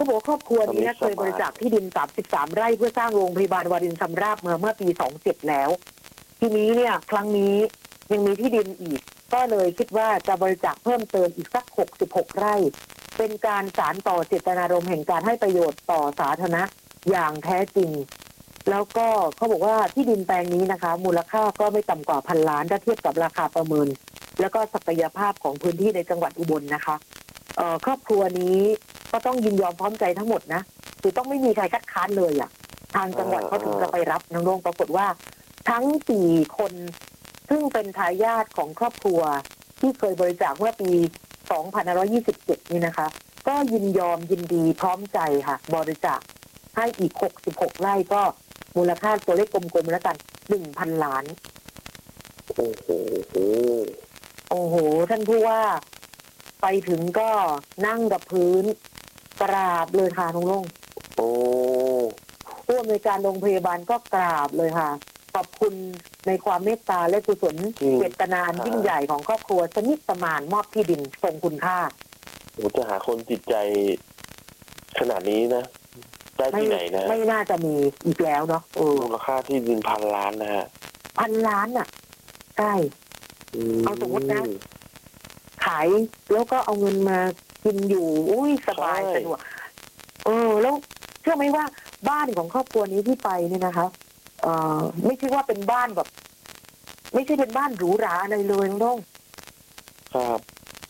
บอกว่าครอบครัวนี้เคยบริจาคที่ดิน33ไร่เพื่อสร้างโรงพยาบาลวารินชำราบเมื่อปี27แล้วทีนี้เนี่ยครั้งนี้ยังมีที่ดินอีกก็เลยคิดว่าจะบริจาคเพิ่มเติมอีกสัก66ไร่เป็นการสานต่อเจตนารมณ์แห่งการให้ประโยชน์ต่อสาธารณะอย่างแท้จริงแล้วก็เขาบอกว่าที่ดินแปลงนี้นะคะมูลค่าก็ไม่ต่ำกว่า1,000 ล้านถ้าเทียบกับราคาประเมินแล้วก็ศักยภาพของพื้นที่ในจังหวัดอุบลนะคะครอบครัวนี้ก็ต้องยินยอมพร้อมใจทั้งหมดนะคือต้องไม่มีใครคัดค้านเลยอ่ะทางจังหวัดเขาถึงจะไปรับน้องโรงปรากฏว่าทั้ง4คนซึ่งเป็นทายาทของครอบครัวที่เคยบริจาคเมื่อปี2527นี่นะคะก็ยินยอมยินดีพร้อมใจค่ะบริจาคให้อีก66ไร่ก็มูลค่าตัวเลขกลมๆแล้วกัน 1,000 ล้านโอ้โหโอ้โหท่านผู้ว่าไปถึงก็นั่งกับพื้นกราบเลยค่ะน้องลงโอ้ผู้อำนวยการโรงพยาบาลก็กราบเลยค่ะขอบคุณในความเมตตาและกุศลเจตนาอันยิ่งใหญ่ของครอบครัวสนิทสมานมอบที่ดินทรงคุณค่าจะหาคนจิตใจขนาดนี้นะได้ที่ไหนนะไม่น่าจะมีอีกแล้วเนาะมูลค่าที่ดิน1,000 ล้านนะฮะ 1,000 ล้านอ่ะใช่เอาสมมตินะขายแล้วก็เอาเงินมากินอยู่อุ้ยสบายสะดวกแล้วเชื่อไหมว่าบ้านของครอบครัวนี้ที่ไปเนี่ยนะคะไม่ใช่ว่าเป็นบ้านแบบไม่ใช่เป็นบ้านหรูหราอะไรเลยน้องครับ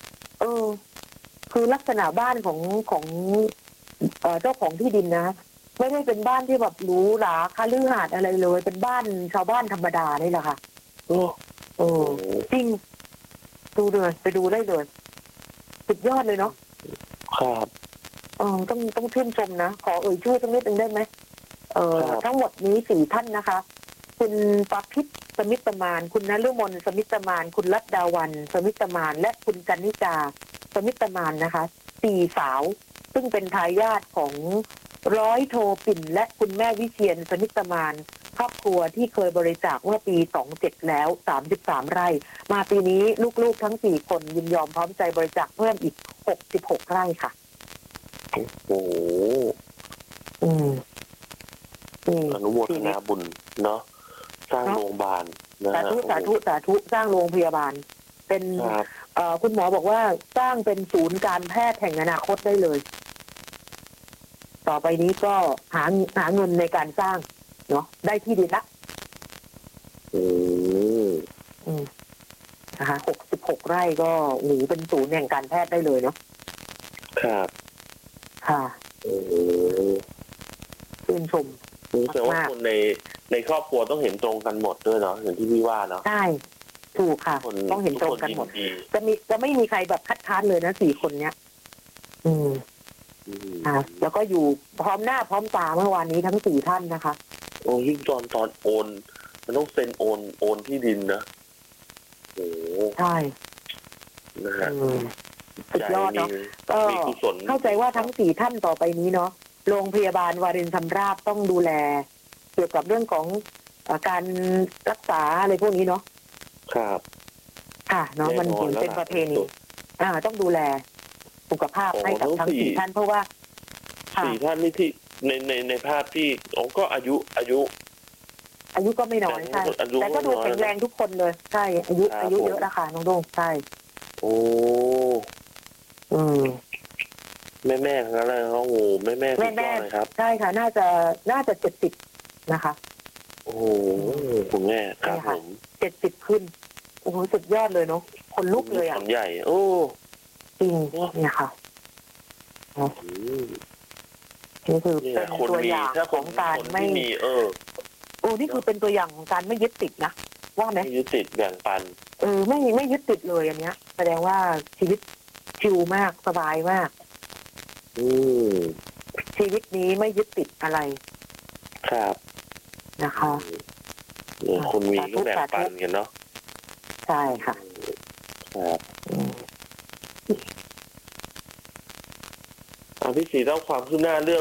คือลักษณะบ้านของเจ้าของที่ดินนะไม่ได้เป็นบ้านที่แบบหรูหราคฤหาสน์อะไรเลยเป็นบ้านชาวบ้านธรรมดานี่แหละค่ะจริงดูเลยไปดูได้เลยสุดยอดเลยเนาะครับต้องชื่นชมนะขอชื่อสักนิดนึงได้ไหมทั้งหมดนี้4ท่านนะคะคุณประพิตรสมิตรมานคุณนฤมลสมิตรมานคุณรัตดาวันสมิตรมานและคุณกันนิจาสมิตรมานนะคะ4สาวซึ่งเป็นทายาทของร้อยโทปิ่นและคุณแม่วิเชียรสมิตรมานครอบครัวที่เคยบริจาคเมื่อปี27แล้ว33ไร่มาปีนี้ลูกๆทั้ง4คนยินยอมพร้อมใจบริจาคเพิ่มอีก66ไร่ค่ะโอ้อนุโมทนาบุญเนาะสร้างโรงพยาบาลสาธุสาธุสาธุสร้างโรงพยาบาลเป็นคุณหมอบอกว่าสร้างเป็นศูนย์การแพทย์แห่งอนาคตได้เลยต่อไปนี้ก็หาเงินในการสร้างเนาะได้ที่ดินละนะคะ66ไร่ก็หนีเป็นศูนย์แห่งการแพทย์ได้เลยเนาะครับค่ะชื่นชมแสดงว่าคนในครอบครัวต้องเห็นตรงกันหมดด้วยเนาะอย่างที่พี่ว่าเนาะใช่ถูกค่ะต้องเห็นตรงกันหมดจะไม่มีใครแบบคัดค้านเลยนะ4คนเนี้ยแล้วก็อยู่พร้อมหน้าพร้อมตาเมื่อวานนี้ทั้ง4ท่านนะคะโอ้ยิ่งตอนโอนมันต้องเซ็นโอนที่ดินนะโอ้ใช่นะฮะสุดยอดเนาะก็เข้าใจว่าทั้ง4ท่านต่อไปนี้เนาะโรงพยาบาลวารินชำราบต้องดูแลเกี่ยวกับเรื่องของการรักษาอะไรพวกนี้เนาะครับค่ะเนาะมันเป็นประเพณีต้องดูแลสุขภาพให้กับทั้ง4ท่านเพราะว่า 4ท่านนี่ที่ในภาพที่ก็อายุก็ไม่น้อยใช่แต่ก็ดูแข็งแรงทุกคนเลยใช่อายุเยอะแล้วค่ะน้องโด่งใช่โอ้แม่ทั้งนั้นเลยโอ้โหแม่สุดยอดเลยครับใช่ค่ะน่าจะ70นะคะโอ้คุณแม่ครับผม 70ขึ้นโอ้โหสุดยอดเลยเนาะคนลุกเลยอ่ะใหญ่โอ้จริงเนี่ยค่ะนี่คือเป็นตัวอย่างของการไม่นี่คือเป็นตัวอย่างของการไม่ยึดติดนะว่าไหมไม่ยึดติดแบ่งปันไม่ยึดติดเลยอันเนี้ยแสดงว่าชีวิตชิลมากสบายมากชีวิตนี้ไม่ยึดติดอะไรครับนะคะคนมีก็แบ่งปันกันเนาะใช่ค่ะครับพี่ศรีเล่าความคืบหน้าเรื่อง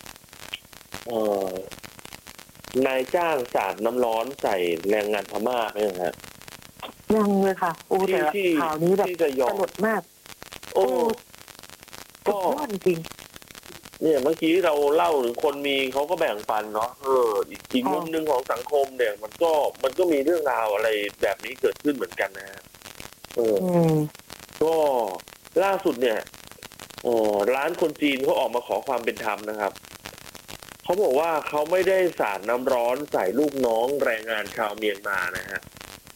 นายจ้างสาดน้ำร้อนใส่แรงงานพม่าไหมครับยังเลยค่ะแต่ข่าวนี้แบบสลดมากก็ยอดจริงเนี่ยเมื่อกี้เราเล่าถึงคนมีเขาก็แบ่งปันเนาะอีกมุมหนึ่งของสังคมเนี่ยมันก็มีเรื่องราวอะไรแบบนี้เกิดขึ้นเหมือนกันนะฮะก็ล่าสุดเนี่ยร้านคนจีนเขาออกมาขอความเป็นธรรมนะครับเขาบอกว่าเขาไม่ได้สาดน้ำร้อนใส่ลูกน้องแรงงานชาวเมียนมานะฮะ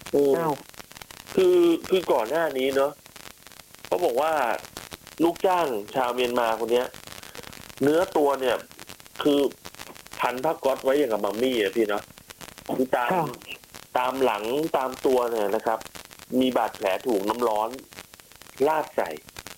คือก่อนหน้านี้เนาะเขาบอกว่าลูกจ้างชาวเมียนมาคนเนี้ยเนื้อตัวเนี่ยคือพันผ้าก๊อซไว้อย่างกับมัมมี่อะพี่เนาะคือตามหลังตามตัวเนี่ยนะครับ มีบาดแผลถูกน้ำร้อนลาดใส่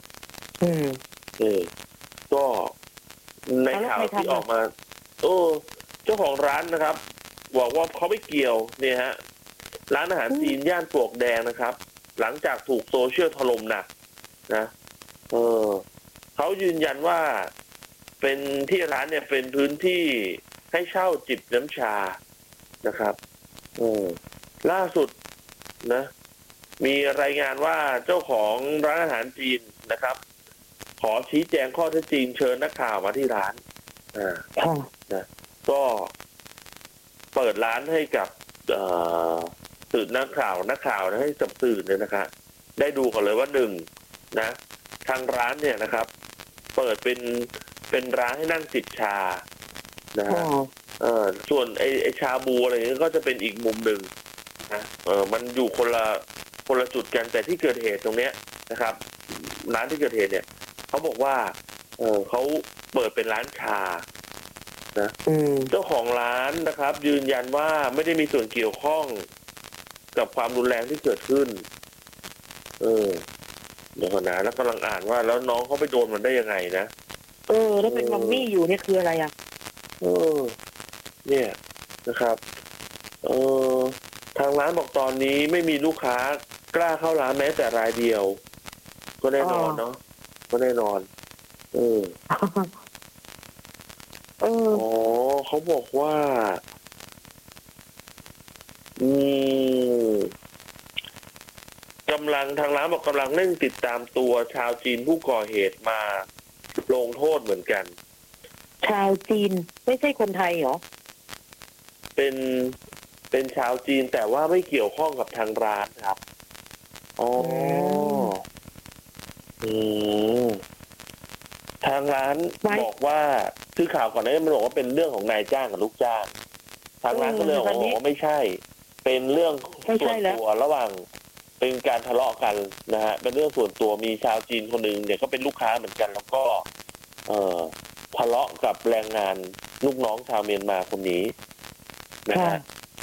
ก็ในข่าวที่ออกมาเจ้าของร้านนะครับบอกว่าเขาไม่เกี่ยวเนี่ยฮะร้านอาหารจีนย่านปลวกแดงนะครับ หลังจากถูกโซเชียลถล่มหนักนะเขายืนยันว่าเป็นที่ร้านเนี่ยเป็นพื้นที่ให้เช่าจิบน้ำชานะครับล่าสุดนะมีรายงานว่าเจ้าของร้านอาหารจีนนะครับขอชี้แจงข้อเท็จจริงเชิญนักข่าวมาที่ร้านนะก็เปิดร้านให้กับสื่อนักข่าวให้จับสื่อเนี่ยนะครับได้ดูกันเลยว่าหนึ่งนะทางร้านเนี่ยนะครับเปิดเป็นร้านให้นั่งจิบชานะฮะส่วนไอชาบูอะไรนี้ก็จะเป็นอีกมุมหนึ่งนะมันอยู่คนละจุดกันแต่ที่เกิดเหตุตรงเนี้ยนะครับร้านที่เกิดเหตุเนี่ยเขาบอกว่าเขาเปิดเป็นร้านชานะเจ้าของร้านนะครับยืนยันว่าไม่ได้มีส่วนเกี่ยวข้องกับความรุนแรงที่เกิดขึ้นเดี๋ยวก่อนนะแล้วกำลังอ่านว่าแล้วน้องเขาไปโดนมันได้ยังไงนะแล้วเป็นมัมมี่อยู่เนี่ยคืออะไรอ่ะเนี่ยนะครับทางร้านบอกตอนนี้ไม่มีลูกค้ากล้าเข้าร้านแม้แต่รายเดียวก็แน่นอนเนาะก็แน่นอนเขาบอกว่าทางร้านบอกกำลังเร่งติดตามตัวชาวจีนผู้ก่อเหตุมาลงโทษเหมือนกันชาวจีนไม่ใช่คนไทยเหรอเป็นชาวจีนแต่ว่าไม่เกี่ยวข้องกับทางร้านครับทางร้านบอกว่าคือข่าวก่อนหน้านี้มันบอกว่าเป็นเรื่องของนายจ้างกับลูกจ้างทางร้านก็เลยบอกว่าไม่ใช่เป็นเรื่องส่วนตัวระหว่างเป็นการทะเลาะกันนะฮะเป็นเรื่องส่วนตัวมีชาวจีนคนหนึ่งเนี่ยก็เป็นลูกค้าเหมือนกันแล้วก็ทะเลาะกับแรงงานลูกน้องชาวเมียนมาคนนี้นะฮะ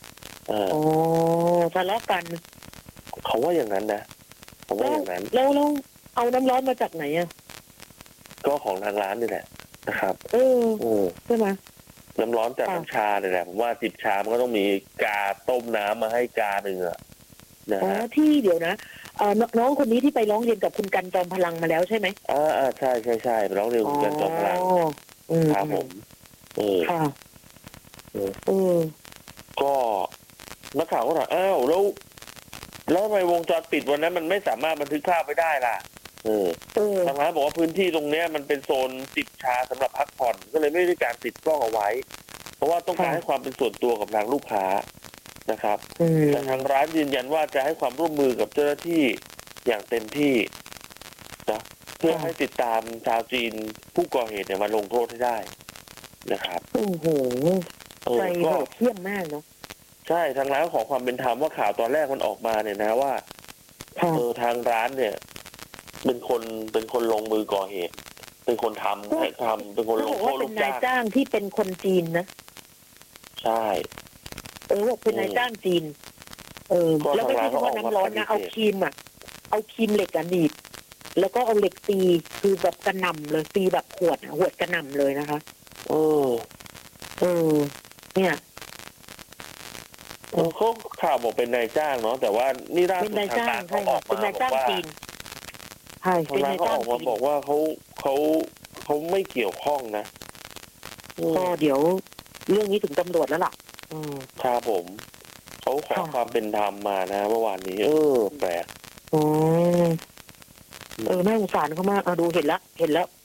ทะเลาะกันเขาว่าอย่างนั้นนะผมว่าอย่างนั้นแล้วเอาน้ำร้อนมาจากไหนอ่ะก็ของทางร้านนี่แหละนะครับใช่ไหมน้ำร้อนจากน้ำชาเนี่ยแหละผมว่าจิบชามันก็ต้องมีกาต้มน้ำมาให้กาหนึ่งอะที่เดี๋ยวนะน้องคนนี้ที่ไปร้องเรียนกับคุณกันจอมพลังมาแล้วใช่ไหมใช่ไปร้องเรียนคุณกันจอมพลังครับผมค่ะก็นักข่าวก็ถามแล้วทำไมวงจรปิดวันนั้นมันไม่สามารถบันทึกภาพไว้ได้ล่ะทางร้านบอกว่าพื้นที่ตรงนี้มันเป็นโซนจิบชาสำหรับพักผ่อนก็เลยไม่ได้การติดกล้องเอาไว้เพราะว่าต้องการให้ความเป็นส่วนตัวกับทางลูกค้านะครับแต่ทางร้านยืนยันว่าจะให้ความร่วมมือกับเจ้าหน้าที่อย่างเต็มที่นะเพื่อให้ติดตามชาวจีนผู้ก่อเหตุเนี่ยมาลงโทษให้ได้นะครับโอ้โหใจโหดเหี้ยมมากเนาะใช่ทางร้านขอความเป็นธรรมว่าข่าวตอนแรกมันออกมาเนี่ยนะว่าทางร้านเนี่ยเป็นคนลงมือก่อเหตุเป็นคนทำเป็นคนลงโทษลูกจ้างเป็นนายจ้างที่เป็นคนจีนนะใช่บอกเป็นนายจ้างจีนแล้วไม่ใช่เฉพาะน้ำร้อนนะเอาครีมเหล็กหนีบแล้วก็เอาเหล็กตีคือแบบกระหน่ำเลยตีแบบหวดกระหน่ำเลยนะคะเนี่ยเขาข่าวบอกเป็นนายจ้างเนาะแต่ว่านี่ล่าสุดทางการเขาออกมาบอกว่าใช่เป็นนายจ้างเขาบอกว่าเขาไม่เกี่ยวข้องนะก็เดี๋ยวเรื่องนี้ถึงตำรวจแล้วล่ะครับผมเขาขอความเป็นธรรมมานะเมื่อวานนี้แปลกน่าสงสารเขามากดูเห็นแล้ว